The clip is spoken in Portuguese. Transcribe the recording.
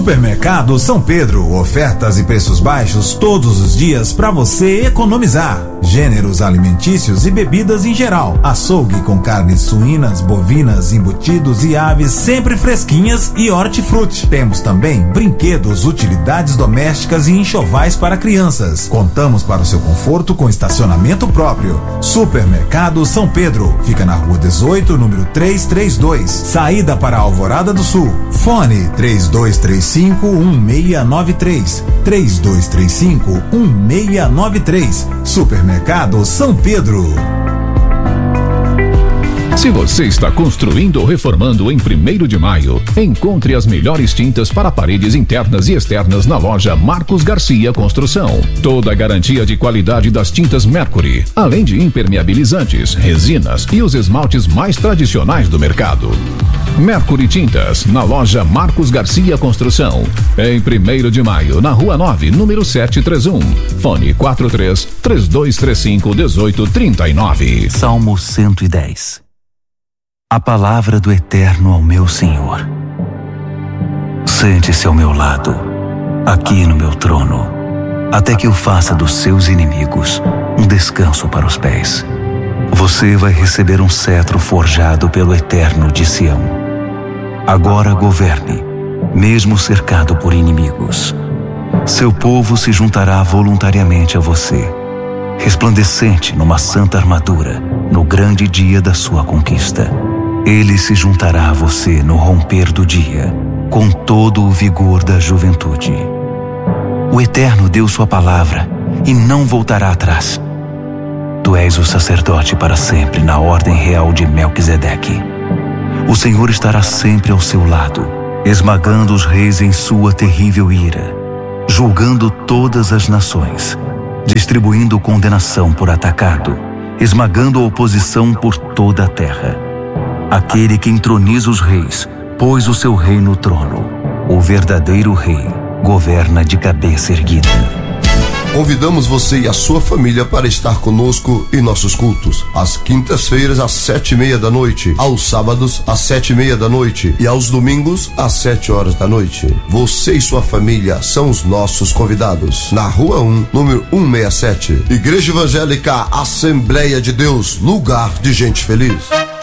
Supermercado São Pedro, ofertas e preços baixos todos os dias para você economizar. Gêneros alimentícios e bebidas em geral. Açougue com carnes suínas, bovinas, embutidos e aves sempre fresquinhas e hortifruti. Temos também brinquedos, utilidades domésticas e enxovais para crianças. Contamos para o seu conforto com estacionamento próprio. Supermercado São Pedro, fica na Rua 18, número 332, saída para a Alvorada do Sul. Fone 3235-1693, 3235-1693. Supermercado São Pedro. Se você está construindo ou reformando em 1º de Maio, encontre as melhores tintas para paredes internas e externas na loja Marcos Garcia Construção. Toda a garantia de qualidade das tintas Mercury, além de impermeabilizantes, resinas e os esmaltes mais tradicionais do mercado. Mercury Tintas, na loja Marcos Garcia Construção. Em 1º de Maio, na Rua 9, número 731. Fone 43-3235-1839. Salmo 110. A palavra do Eterno ao meu Senhor. Sente-se ao meu lado, aqui no meu trono, até que eu faça dos seus inimigos um descanso para os pés. Você vai receber um cetro forjado pelo Eterno de Sião. Agora governe, mesmo cercado por inimigos. Seu povo se juntará voluntariamente a você, resplandecente numa santa armadura, no grande dia da sua conquista. Ele se juntará a você no romper do dia, com todo o vigor da juventude. O Eterno deu sua palavra e não voltará atrás. Tu és o sacerdote para sempre na ordem real de Melquisedeque. O Senhor estará sempre ao seu lado, esmagando os reis em sua terrível ira, julgando todas as nações, distribuindo condenação por atacado, esmagando a oposição por toda a terra. Aquele que entroniza os reis, pôs o seu rei no trono. O verdadeiro rei governa de cabeça erguida. Convidamos você e a sua família para estar conosco em nossos cultos. Às quintas-feiras, às 7:30 da noite. Aos sábados, às 7:30 da noite. E aos domingos, às 7 horas da noite. Você e sua família são os nossos convidados. Na Rua 1, número 167. Igreja Evangélica Assembleia de Deus, lugar de gente feliz.